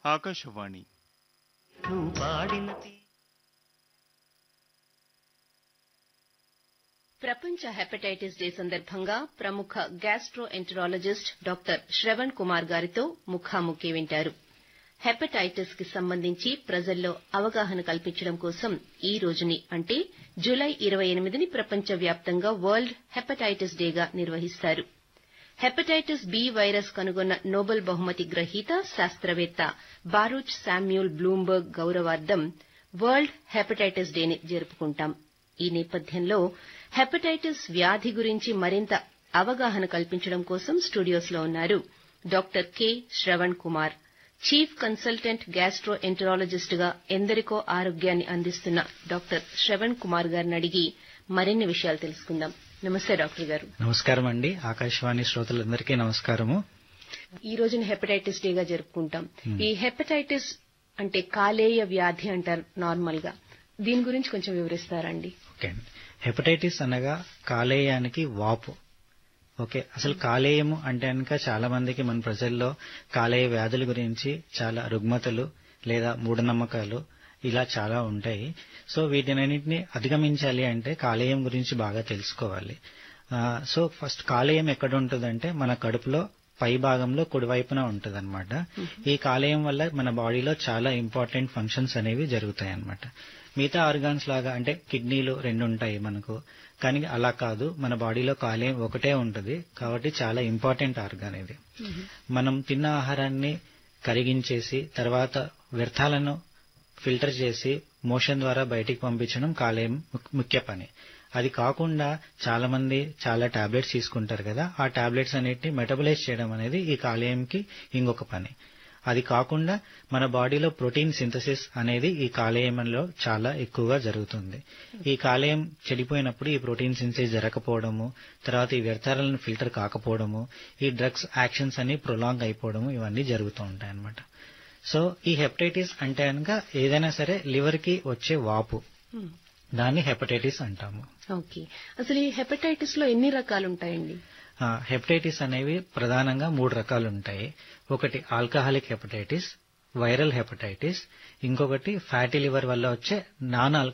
ఆకాశవాణి. ప్రపంచ hepatitis day సందర్భంగా ప్రముఖ గ్యాస్ట్రోఎంటరాలజిస్ట్ డాక్టర్ శ్రవణ్ కుమార్ గారితో ముఖాముఖి వింటారు. హెపటైటిస్ కి సంబంధించి ప్రజల్లో అవగాహన కల్పించడం కోసం ఈ రోజుని అంటే జూలై 28ని ప్రపంచవ్యాప్తంగా వరల్డ్ హెపటైటిస్ డేగా నిర్వహిస్తారు. హెపటైటిస్ బి వైరస్ కనుగొన్న నోబెల్ బహుమతి గ్రహీత శాస్త్రవేత్త బారూచ్ శామ్యూల్ బ్లూంబర్గ్ గౌరవార్థం వరల్డ్ హెపటైటిస్ డేని జరుపుకుంటాం. ఈ నేపథ్యంలో హెపటైటిస్ వ్యాధి గురించి మరింత అవగాహన కల్పించడం కోసం స్టూడియోస్లో ఉన్నారు doctor K Shravan Kumar. Chief consultant gastroenterologist గా ఎందరికో ఆరోగ్యాన్ని అందిస్తున్న డాక్టర్ శ్రవణ్ కుమార్ గారిని అడిగి మరిన్ని విషయాలు తెలుసుకుందాం. నమస్తే డాక్టర్ గారు. నమస్కారం అండి. ఆకాశవాణి శ్రోతలందరికీ నమస్కారము. ఈ రోజున హెపటైటిస్ డేగా జరుపుకుంటాం. ఈ హెపటైటిస్ అంటే కాలేయ వ్యాధి అంటారు నార్మల్ గా. దీని గురించి కొంచెం వివరిస్తారండి? ఓకే అండి. హెపటైటిస్ అనగా కాలేయానికి వాపు. ఓకే, అసలు కాలేయము అంటే కనుక చాలా మందికి మన ప్రజల్లో కాలేయ వ్యాధుల గురించి చాలా రుగ్మతలు లేదా మూఢనమ్మకాలు ఇలా చాలా ఉంటాయి. సో వీటినన్నింటినీ అధిగమించాలి అంటే కాలేయం గురించి బాగా తెలుసుకోవాలి. సో ఫస్ట్ కాలేయం ఎక్కడ ఉంటుందంటే మన కడుపులో పై భాగంలో కుడివైపున ఉంటుందన్నమాట. ఈ కాలేయం వల్ల మన బాడీలో చాలా ఇంపార్టెంట్ ఫంక్షన్స్ అనేవి జరుగుతాయి అన్నమాట. మిగతా ఆర్గాన్స్ లాగా అంటే కిడ్నీలు 2 ఉంటాయి మనకు, కానీ అలా కాదు, మన బాడీలో కాలేయం ఒకటే ఉంటుంది. కాబట్టి చాలా ఇంపార్టెంట్ ఆర్గాన్ ఇది. మనం తిన్న ఆహారాన్ని కరిగించేసి తర్వాత వ్యర్థాలను ఫిల్టర్ చేసి మోషన్ ద్వారా బయటికి పంపించడం కాలేయం ముఖ్య పని. అది కాకుండా చాలా మంది చాలా టాబ్లెట్స్ తీసుకుంటారు కదా, ఆ టాబ్లెట్స్ అన్నిటిని మెటబలైజ్ చేయడం అనేది ఈ కాలేయంకి ఇంకొక పని. అది కాకుండా మన బాడీలో ప్రోటీన్ సింథసిస్ అనేది ఈ కాలేయంలో చాలా ఎక్కువగా జరుగుతుంది. ఈ కాలేయం చెడిపోయినప్పుడు ఈ ప్రోటీన్ సింథసిస్ జరగకపోవడము, తర్వాత ఈ వ్యర్థాలను ఫిల్టర్ కాకపోవడము, ఈ డ్రగ్స్ యాక్షన్స్ అన్ని ప్రొలాంగ్ అయిపోవడము, ఇవన్నీ జరుగుతూ ఉంటాయి అన్నమాట. సో ఈ హెపటైటిస్ అంటే కనుక ఏదైనా సరే లివర్ కి వచ్చే వాపు, దాన్ని హెపటైటిస్ అంటాము. ఓకే, అసలు ఈ హెపటైటిస్ లో ఎన్ని రకాలు ఉంటాయండి? హెపటైటిస్ అనేవి ప్రధానంగా 3 రకాలు ఉంటాయి. ఒకటి ఆల్కహాలిక్ హెపటైటిస్, వైరల్ హెపటైటిస్, ఇంకొకటి ఫ్యాటీ లివర్ వల్ల వచ్చే నాన్